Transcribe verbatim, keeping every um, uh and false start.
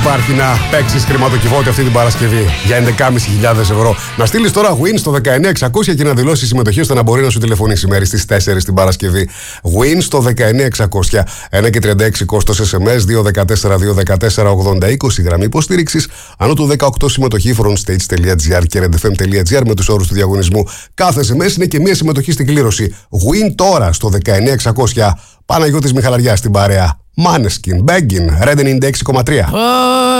υπάρχει να παίξεις χρηματοκιβώτιο αυτή την Παρασκευή για έντεκα χιλιάδες πεντακόσια ευρώ. Να στείλεις τώρα Win στο δεκαεννιά εξακόσια και να δηλώσεις συμμετοχή ώστε να μπορεί να σου τηλεφωνήσει μέρη στις τέσσερις την Παρασκευή. Win στο δεκαεννιά εξακόσια. ένα και τριάντα έξι κόστος ες εμ ες, δύο ένα τέσσερα δύο ένα τέσσερα ογδόντα είκοσι γραμμή υποστήριξης. Ανώ του δεκαοκτώ συμμετοχή frontstage τελεία gr και redfm τελεία gr με τους όρους του διαγωνισμού. Κάθε ες εμ ες είναι και μία συμμετοχή στην κλήρωση. Win τώρα στο δεκαεννιά εξακόσια. Παναγιώτης Μιχαλαριάς στην παρέα. Maneskin, Beggin, Red ενενήντα έξι κόμμα τρία.